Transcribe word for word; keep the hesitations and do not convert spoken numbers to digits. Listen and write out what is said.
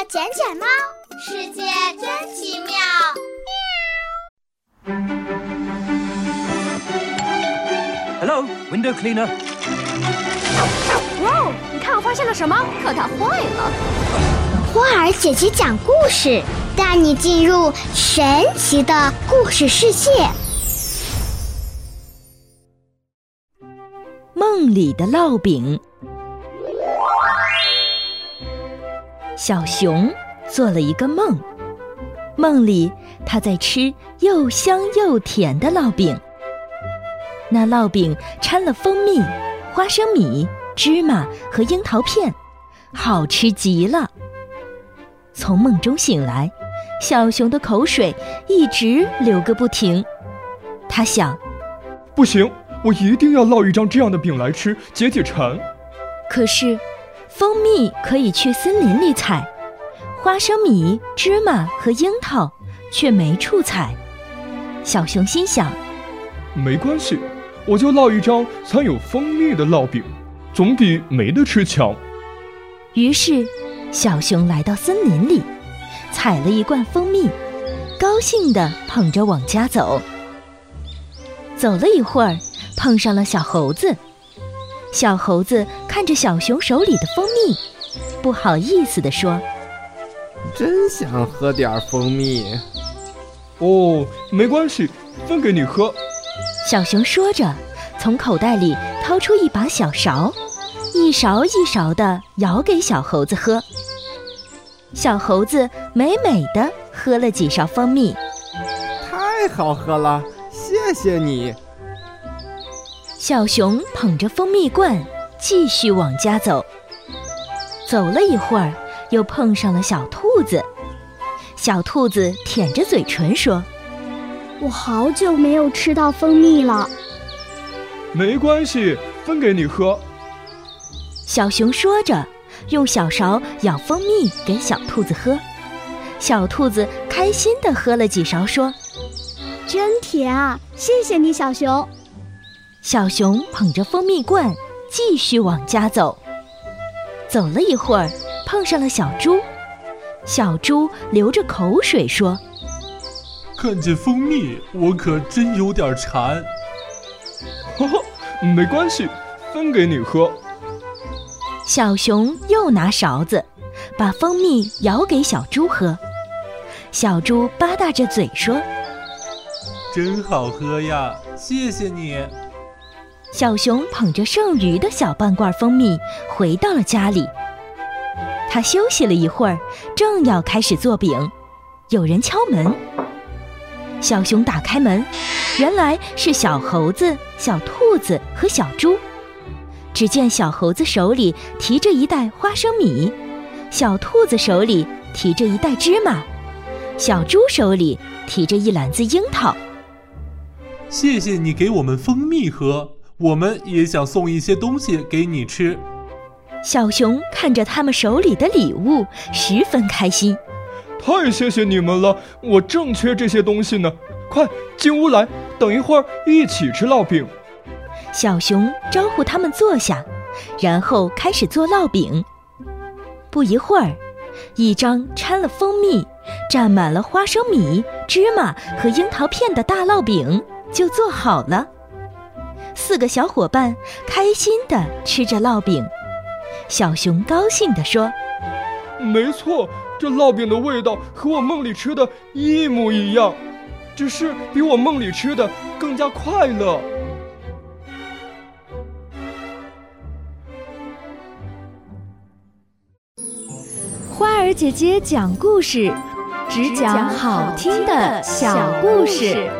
捡捡猫，世界真奇妙。 Hello, window cleaner. 哇哦，你看我发现了什么？可它坏了。 花儿姐姐讲故事，带你进入神奇的故事世界。 梦里的烙饼。小熊做了一个梦，梦里他在吃又香又甜的烙饼。那烙饼掺了蜂蜜、花生米、芝麻和樱桃片，好吃极了。从梦中醒来，小熊的口水一直流个不停。他想， 不行，我一定要烙一张这样的饼来吃，解解馋。 可是蜂蜜可以去森林里采，花生米、芝麻和樱桃却没处采。小熊心想， 没关系，我就烙一张掺有蜂蜜的烙饼，总比没得吃强。 于是小熊来到森林里，采了一罐蜂蜜，高兴地捧着往家走。走了一会儿，碰上了小猴子。小猴子看着小熊手里的蜂蜜，不好意思地说， 真想喝点蜂蜜。 哦，没关系，分给你喝。 小熊说着，从口袋里掏出一把小勺，一勺一勺地舀给小猴子喝。小猴子美美地喝了几勺蜂蜜。 太好喝了，谢谢你。 小熊捧着蜂蜜罐继续往家走。走了一会儿，又碰上了小兔子。小兔子舔着嘴唇说， 我好久没有吃到蜂蜜了。 没关系，分给你喝。 小熊说着，用小勺舀蜂蜜给小兔子喝。小兔子开心地喝了几勺，说， 真甜啊，谢谢你，小熊。 小熊捧着蜂蜜罐继续往家走。走了一会儿，碰上了小猪。小猪流着口水说， 看见蜂蜜我可真有点馋。 呵呵，没关系，分给你喝。 小熊又拿勺子把蜂蜜舀给小猪喝。小猪吧嗒着嘴说， 真好喝呀，谢谢你。 小熊捧着剩余的小半罐蜂蜜回到了家里。他休息了一会儿，正要开始做饼，有人敲门。小熊打开门，原来是小猴子、小兔子和小猪。只见小猴子手里提着一袋花生米，小兔子手里提着一袋芝麻，小猪手里提着一篮子樱桃。 谢谢你给我们蜂蜜喝，我们也想送一些东西给你吃。 小熊看着他们手里的礼物，十分开心。 太谢谢你们了，我正缺这些东西呢。快进屋来，等一会儿一起吃烙饼。 小熊招呼他们坐下，然后开始做烙饼。不一会儿，一张掺了蜂蜜、蘸满了花生米、芝麻和樱桃片的大烙饼就做好了。四个小伙伴开心地吃着烙饼。小熊高兴地说， 没错，这烙饼的味道和我梦里吃的一模一样，只是比我梦里吃的更加快乐。 花儿姐姐讲故事，只讲好听的小故事。